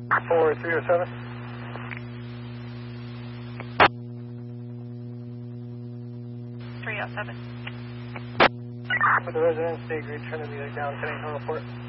4307. With the residents, they agreed to turn the music down, 10-8 report.